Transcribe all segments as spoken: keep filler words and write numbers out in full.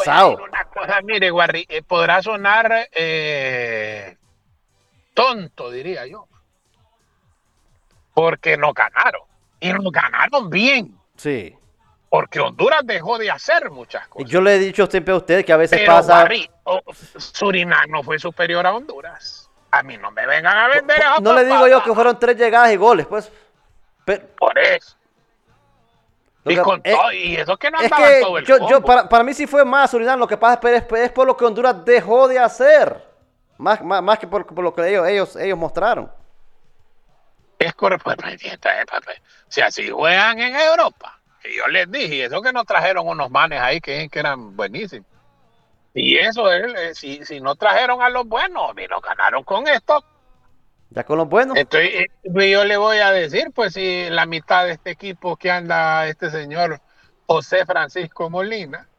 pasado. Una cosa, mire, Guarri, eh, podrá sonar eh, tonto, diría yo, porque no ganaron. Y no ganaron bien. Sí. Porque Honduras dejó de hacer muchas Y cosas. yo le he dicho siempre a usted que a veces Pero pasa. Guarri, oh, Surinam no fue superior a Honduras. A mí no me vengan a po- vender po- esa No le digo yo papada. que fueron tres llegadas y goles, pues. Pero, Por eso. lo Y que, con eh, todo, y eso que no es andaban que todo el yo, yo combo. para, para mí sí fue más Surinam. Lo que pasa es, es, es por lo que Honduras dejó de hacer. Más, más, más que por, por lo que ellos, ellos, ellos mostraron. Es correcto. Si así juegan en Europa, que yo les dije, y eso que nos trajeron unos manes ahí que, que eran buenísimos. Y eso es, eh, si, si no trajeron a los buenos, ni nos ganaron con esto. Ya con los buenos. Entonces, eh, yo le voy a decir, pues si la mitad de este equipo que anda este señor José Francisco Molina,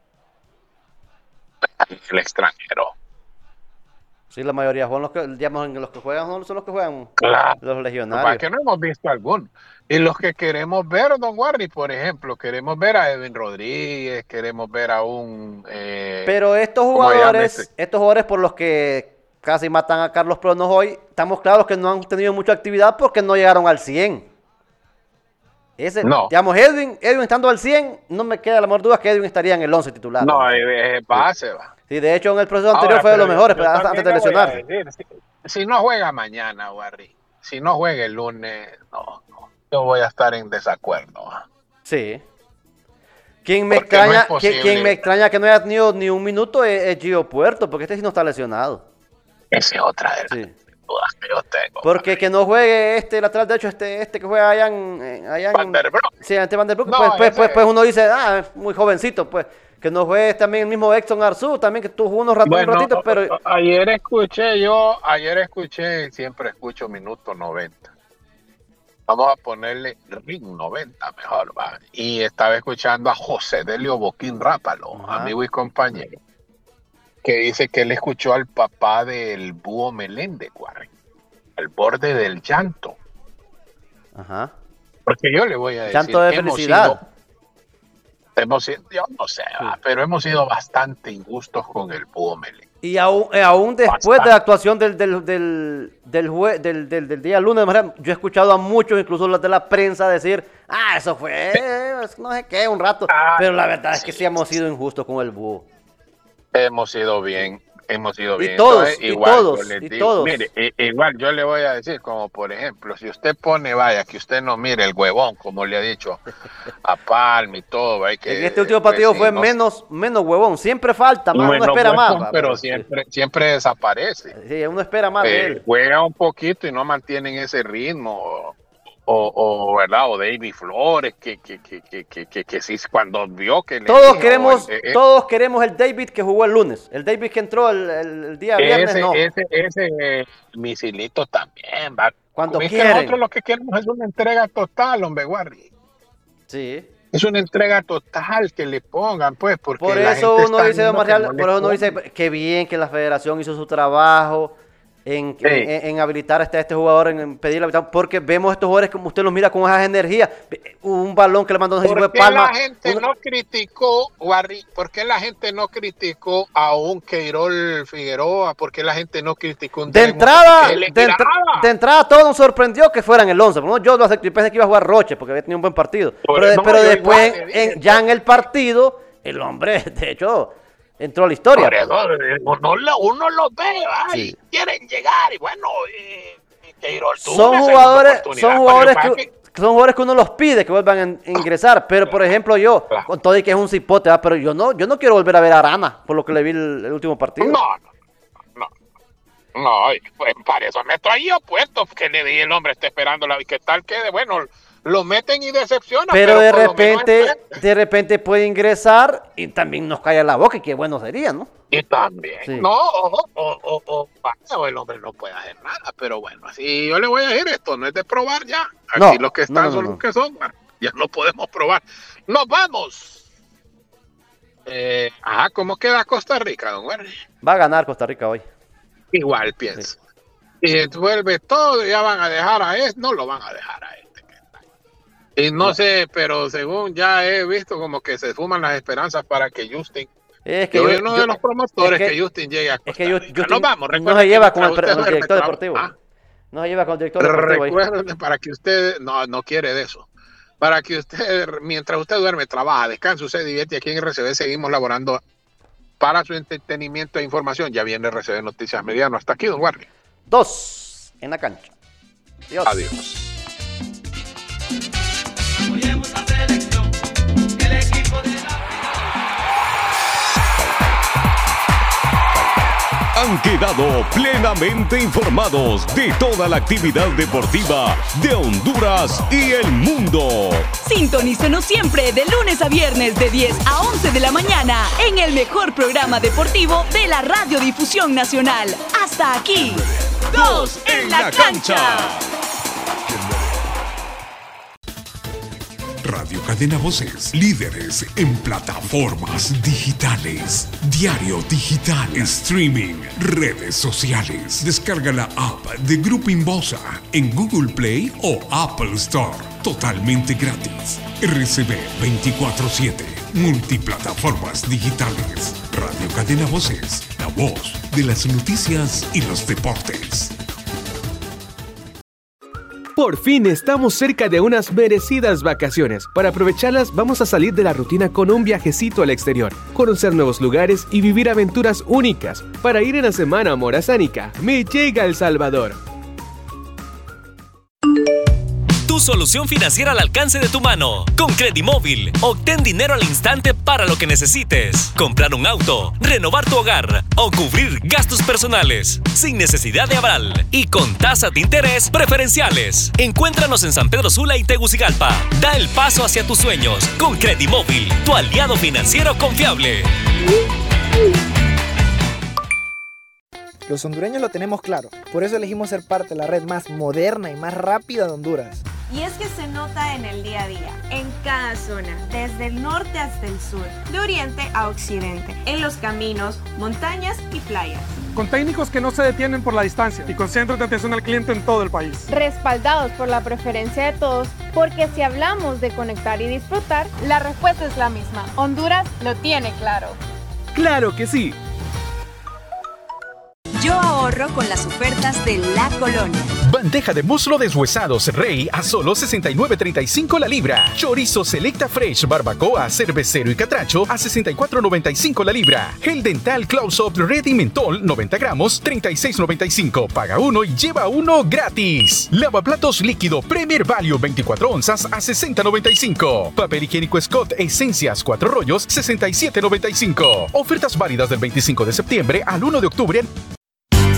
el extranjero. Sí, la mayoría son los que, digamos, los que juegan, no son los que juegan Claro. los Para legionarios. que no hemos visto alguno. Y los que queremos ver, don Warry, por ejemplo, queremos ver a Edwin Rodríguez, queremos ver a un... Eh, Pero estos ¿cómo se llama jugadores, este? estos jugadores por los que casi matan a Carlos Pronos hoy, estamos claros que no han tenido mucha actividad porque no llegaron al cien. Ese, No. digamos, Edwin, Edwin estando al cien, no me queda la menor duda que Edwin estaría en el once titular. No, es base, va. Sí, de hecho en el proceso anterior Ahora, fue de los pero mejores, yo pero antes también de le voy a lesionarse. decir, si, si no juega mañana, Warry, si no juega el lunes, no, no, yo voy a estar en desacuerdo. ¿va? Sí. Quien me, Porque no extraña, es quien, posible. quien me extraña que no haya tenido ni un minuto es, es Gio Puerto, porque este sí no está lesionado. Esa es otra de las Sí. dudas que yo tengo. Porque que no juegue este lateral derecho, este, este que juega allá en... en- allá en Van der Broek. Sí, ante Van der Broek, No, pues, pues, ese- pues, pues uno dice, ah, es muy jovencito, pues. Que no juegue también el mismo Exxon Arzú, también que tuvo unos ratos, Bueno, un ratito, pero... ayer escuché yo, ayer escuché, siempre escucho minuto noventa. Vamos a ponerle ring noventa mejor, va. Y estaba escuchando a José Delio Boquín Rápalo, Ajá. amigo y compañero, que dice que él escuchó al papá del Búho Meléndez, Guarri, al borde del llanto. Ajá. Porque yo le voy a decir, Llanto de hemos felicidad. sido, hemos sido, yo no sé, va, pero hemos sido bastante injustos con el Búho Meléndez. Y aún, eh, aún después Bastante. de la actuación del, del, del, del, jue- del, del, del día lunes, yo he escuchado a muchos, incluso los de la prensa, decir, ah, eso fue, no sé qué, un rato. Ah, Pero la verdad es que sí. sí hemos sido injustos con el búho. Hemos sido bien, hemos sido Y bien. todos, Entonces, y igual, todos, yo les y digo, todos. mire, i- igual yo le voy a decir, como por ejemplo, si usted pone, vaya, que usted no mire el huevón, como le ha dicho a Palma y todo, vaya, que En este último pues, partido sí, fue no- menos, menos huevón. Siempre falta, más, uno bueno, espera más. huevón, va, pero sí. siempre, siempre desaparece. Sí, uno espera más de Eh, él. juega un poquito y no mantienen ese ritmo. O, o, ¿verdad? O David Flores, que, que, que, que, que, que, que sí, cuando vio que le Todos dijo, queremos, eh, eh, todos queremos el David que jugó el lunes. El David que entró el, el- el día viernes, Ese, no. ese, ese eh, misilito también va. Cuando Es que quieren. nosotros lo que queremos es una entrega total, hombre, Guardi. Sí. Es una entrega total que le pongan, pues, porque Por la eso gente uno está dice, don viendo que Marcial, no le por eso uno dice ponen. que bien que la federación hizo su trabajo en, Sí. en, en habilitar a este, a este jugador, en, en pedir la habilitación, porque vemos a estos jugadores como usted los mira con esas energías. Un balón que le mandó no sé si fue ¿Por qué Palma. la gente uno- no criticó, Guardi? ¿Por qué la gente no criticó a un Queirol Figueroa? ¿Por qué la gente no criticó un De Tremo? entrada, Porque él de, le entra- tiraba. de entrada todo nos sorprendió que fueran el once. Yo, lo acepté, yo pensé que iba a jugar Roche porque había tenido un buen partido. Por Pero, eso, de- no, pero yo después, igual le dije, en- ya en el partido, el hombre, de hecho, entró a la historia. Por eso, eh, uno, lo- uno los ve, ay, Sí. quieren llegar, y bueno, eh, Queirol tuvo Son una segunda jugadores, oportunidad, son pero jugadores lo que pasa que, es que- son jugadores que uno los pide que vuelvan a in- ingresar. Pero por ejemplo yo, Claro. con todo y que es un cipote, ¿verdad? Pero yo no, yo no quiero volver a ver a Arana por lo que le vi el, el último partido. No, no, no, no, y pues para eso me estoy opuesto, que le dije el hombre está esperando la, que tal que, bueno, lo meten y decepciona. Pero, de por lo menos repente, espera. de repente puede ingresar y también nos calla la boca y qué bueno sería, ¿no? Y también, Sí. no, o, o, o, o, vaya, o el hombre no puede hacer nada, pero bueno, así yo le voy a decir esto, no es de probar ya. Aquí No, los que no, están no, son no. los que son, ya no podemos probar. ¡Nos vamos! Eh, ajá, ¿cómo queda Costa Rica, don Werner? Va a ganar Costa Rica hoy. Igual pienso. Y vuelve todo, ya van a dejar a este, no lo van a dejar a este. que está. Y no, No. sé, pero según ya he visto como que se fuman las esperanzas para que Justin Es que yo yo- soy uno yo- de los promotores es que, que- Justin llegue a Costa Es que yo, Rica. Justin Nos vamos, no recuerden se lleva que con el, mientras pre- con el usted director duerme, deportivo. traba- No se lleva con el director deportivo ahí. Recuerden para que usted no, no quiere de eso. Para que usted, mientras usted duerme, trabaja, descansa, se divierte. Aquí en R C B seguimos laborando para su entretenimiento e información. Ya viene R C B Noticias Mediano. Hasta aquí, don Warner. Dos en la cancha. Adiós. Adiós. Han quedado plenamente informados de toda la actividad deportiva de Honduras y el mundo. Sintonícenos siempre de lunes a viernes de diez a once de la mañana en el mejor programa deportivo de la Radiodifusión Nacional. Hasta aquí. Dos en la cancha. Radio Cadena Voces, líderes en plataformas digitales, diario digital, streaming, redes sociales. Descarga la app de Grupo Inbosa en Google Play o Apple Store, totalmente gratis. R C B veinticuatro siete, multiplataformas digitales. Radio Cadena Voces, la voz de las noticias y los deportes. Por fin estamos cerca de unas merecidas vacaciones. Para aprovecharlas vamos a salir de la rutina con un viajecito al exterior, conocer nuevos lugares y vivir aventuras únicas. Para ir en la semana morazánica, me llega El Salvador. Tu solución financiera al alcance de tu mano. Con Credimóvil, obtén dinero al instante para lo que necesites. Comprar un auto, renovar tu hogar o cubrir gastos personales. Sin necesidad de aval y con tasas de interés preferenciales. Encuéntranos en San Pedro Sula y Tegucigalpa. Da el paso hacia tus sueños con Credimóvil, tu aliado financiero confiable. Los hondureños lo tenemos claro, por eso elegimos ser parte de la red más moderna y más rápida de Honduras. Y es que se nota en el día a día, en cada zona, desde el norte hasta el sur, de oriente a occidente, en los caminos, montañas y playas. Con técnicos que no se detienen por la distancia y con centros de atención al cliente en todo el país. Respaldados por la preferencia de todos, porque si hablamos de conectar y disfrutar, la respuesta es la misma. Honduras lo tiene claro. ¡Claro que sí! Yo ahorro con las ofertas de La Colonia. Bandeja de muslo deshuesados Rey a solo sesenta y nueve treinta y cinco la libra. Chorizo Selecta Fresh, barbacoa, cervecero y catracho a sesenta y cuatro noventa y cinco la libra. Gel dental Close-Up Ready Mentol noventa gramos, treinta y seis noventa y cinco. Paga uno y lleva uno gratis. Lavaplatos líquido Premier Value veinticuatro onzas a sesenta noventa y cinco. Papel higiénico Scott Esencias cuatro rollos, sesenta y siete noventa y cinco. Ofertas válidas del veinticinco de septiembre al uno de octubre.